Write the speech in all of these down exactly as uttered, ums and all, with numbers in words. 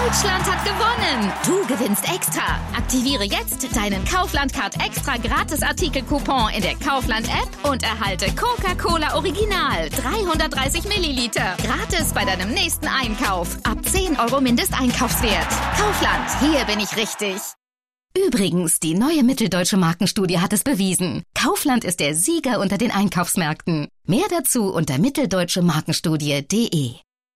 Deutschland hat gewonnen! Du gewinnst extra! Aktiviere jetzt deinen Kaufland-Card extra Gratis-Artikel-Coupon in der Kaufland-App und erhalte Coca-Cola Original dreihundertdreißig Milliliter gratis bei deinem nächsten Einkauf. Ab zehn Euro Mindesteinkaufswert. Kaufland, hier bin ich richtig. Übrigens, die neue Mitteldeutsche Markenstudie hat es bewiesen. Kaufland ist der Sieger unter den Einkaufsmärkten. Mehr dazu unter mitteldeutsche markenstudie punkt de.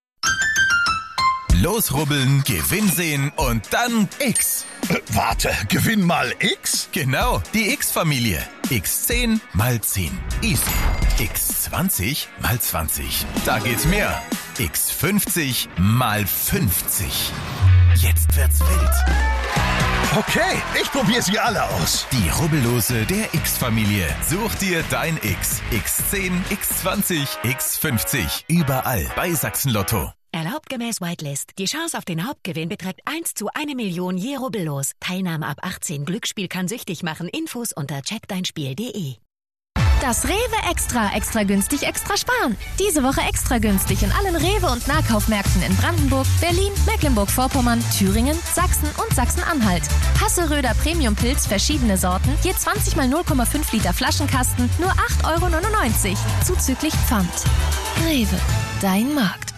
Losrubbeln, Gewinn sehen und dann X. Äh, warte, Gewinn mal X? Genau, die X-Familie. X zehn mal zehn. Easy. X zwanzig mal zwanzig. Da geht's mehr. X fünfzig mal fünfzig. Jetzt wird's wild. Okay, ich probiere sie alle aus. Die Rubbellose der X-Familie. Such dir dein X. X zehn, X zwanzig, X fünfzig. Überall bei Sachsen Lotto. Erlaubt gemäß Whitelist. Die Chance auf den Hauptgewinn beträgt eins zu eine Million je Rubbellos. Teilnahme ab achtzehn. Glücksspiel kann süchtig machen. Infos unter check dein spiel punkt de. Das Rewe Extra, extra günstig, extra sparen. Diese Woche extra günstig in allen Rewe- und Nahkaufmärkten in Brandenburg, Berlin, Mecklenburg-Vorpommern, Thüringen, Sachsen und Sachsen-Anhalt. Hasselröder Premium-Pilz, verschiedene Sorten, je zwanzig mal null Komma fünf Liter Flaschenkasten, nur acht Euro neunundneunzig, zuzüglich Pfand. Rewe, dein Markt.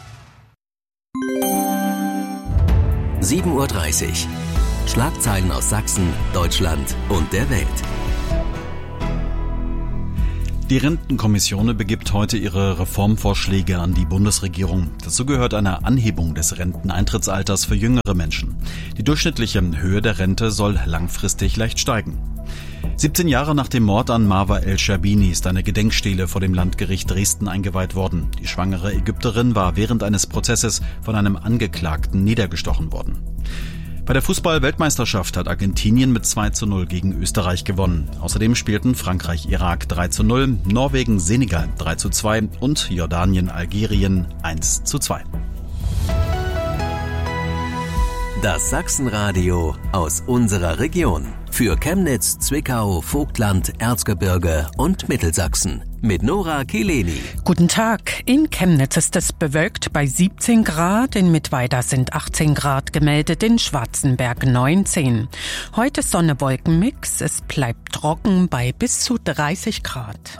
sieben Uhr dreißig. Schlagzeilen aus Sachsen, Deutschland und der Welt. Die Rentenkommission begibt heute ihre Reformvorschläge an die Bundesregierung. Dazu gehört eine Anhebung des Renteneintrittsalters für jüngere Menschen. Die durchschnittliche Höhe der Rente soll langfristig leicht steigen. siebzehn Jahre nach dem Mord an Marwa El-Scherbini ist eine Gedenkstele vor dem Landgericht Dresden eingeweiht worden. Die schwangere Ägypterin war während eines Prozesses von einem Angeklagten niedergestochen worden. Bei der Fußball-Weltmeisterschaft hat Argentinien mit zwei zu null gegen Österreich gewonnen. Außerdem spielten Frankreich-Irak drei zu null, Norwegen-Senegal drei zu zwei und Jordanien-Algerien eins zu zwei. Das Sachsenradio aus unserer Region. Für Chemnitz, Zwickau, Vogtland, Erzgebirge und Mittelsachsen. Mit Nora Kileni. Guten Tag. In Chemnitz ist es bewölkt bei siebzehn Grad. In Mittweida sind achtzehn Grad gemeldet, in Schwarzenberg neunzehn. Heute Sonne-Wolken-Mix. Es bleibt trocken bei bis zu dreißig Grad.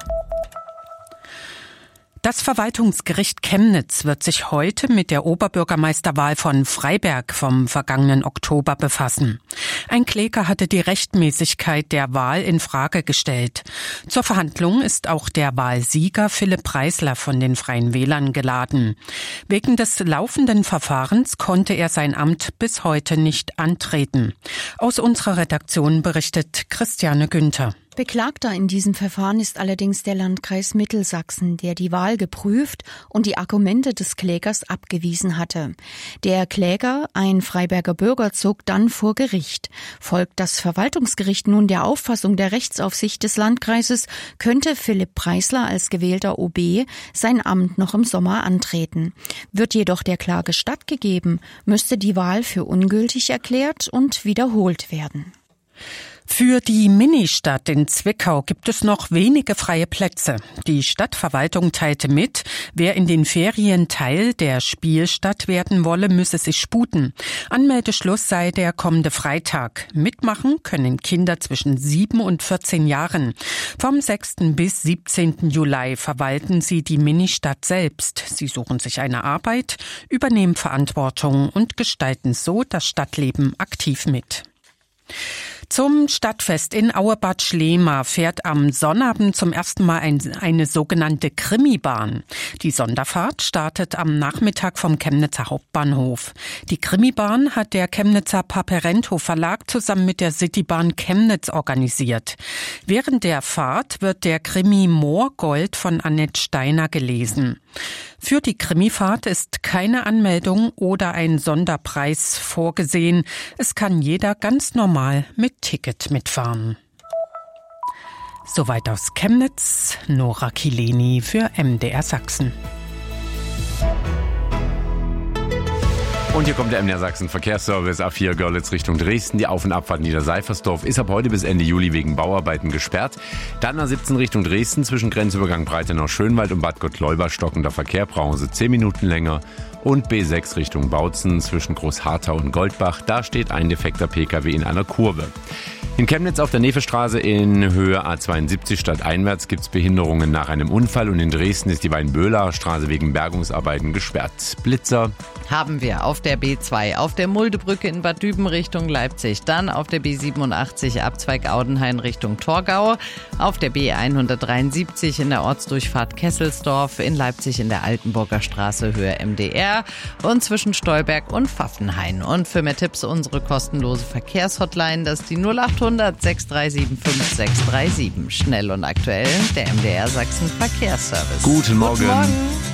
Das Verwaltungsgericht Chemnitz wird sich heute mit der Oberbürgermeisterwahl von Freiberg vom vergangenen Oktober befassen. Ein Kläger hatte die Rechtmäßigkeit der Wahl in Frage gestellt. Zur Verhandlung ist auch der Wahlsieger Philipp Preisler von den Freien Wählern geladen. Wegen des laufenden Verfahrens konnte er sein Amt bis heute nicht antreten. Aus unserer Redaktion berichtet Christiane Günther. Beklagter in diesem Verfahren ist allerdings der Landkreis Mittelsachsen, der die Wahl geprüft und die Argumente des Klägers abgewiesen hatte. Der Kläger, ein Freiberger Bürger, zog dann vor Gericht. Folgt das Verwaltungsgericht nun der Auffassung der Rechtsaufsicht des Landkreises, könnte Philipp Preisler als gewählter O B sein Amt noch im Sommer antreten. Wird jedoch der Klage stattgegeben, müsste die Wahl für ungültig erklärt und wiederholt werden. Für die Ministadt in Zwickau gibt es noch wenige freie Plätze. Die Stadtverwaltung teilte mit, wer in den Ferien Teil der Spielstadt werden wolle, müsse sich sputen. Anmeldeschluss sei der kommende Freitag. Mitmachen können Kinder zwischen sieben und vierzehn Jahren. Vom sechsten bis siebzehnten Juli verwalten sie die Ministadt selbst. Sie suchen sich eine Arbeit, übernehmen Verantwortung und gestalten so das Stadtleben aktiv mit. Zum Stadtfest in Auebad Schlema fährt am Sonnabend zum ersten Mal ein, eine sogenannte Krimibahn. Die Sonderfahrt startet am Nachmittag vom Chemnitzer Hauptbahnhof. Die Krimibahn hat der Chemnitzer Paperento Verlag zusammen mit der Citybahn Chemnitz organisiert. Während der Fahrt wird der Krimi Moorgold von Annette Steiner gelesen. Für die Krimifahrt ist keine Anmeldung oder ein Sonderpreis vorgesehen. Es kann jeder ganz normal mit Ticket mitfahren. Soweit aus Chemnitz, Nora Kileni für M D R Sachsen. Und hier kommt der M D R Sachsen Verkehrsservice A vier Görlitz Richtung Dresden. Die Auf- und Abfahrt Niederseifersdorf ist ab heute bis Ende Juli wegen Bauarbeiten gesperrt. Dann A siebzehn Richtung Dresden zwischen Grenzübergang Breitenau-Schönwald und Bad Gottleuba stockender Verkehr. Brauchen Sie zehn Minuten länger. Und B sechs Richtung Bautzen zwischen Großharthau und Goldbach. Da steht ein defekter Pkw in einer Kurve. In Chemnitz auf der Nevestraße in Höhe A zweiundsiebzig stadteinwärts gibt es Behinderungen nach einem Unfall und in Dresden ist die Weinböhler Straße wegen Bergungsarbeiten gesperrt. Blitzer haben wir auf der B zwei, auf der Muldebrücke in Bad Düben Richtung Leipzig, dann auf der B siebenundachtzig Abzweig Audenhain Richtung Torgau, auf der B hundertdreiundsiebzig in der Ortsdurchfahrt Kesselsdorf, in Leipzig in der Altenburger Straße Höhe M D R und zwischen Stolberg und Pfaffenhain. Und für mehr Tipps unsere kostenlose Verkehrshotline, das ist die null achthundert sechs drei sieben fünf sechs drei sieben. Schnell und aktuell der M D R Sachsen Verkehrsservice. Guten Morgen. Guten Morgen.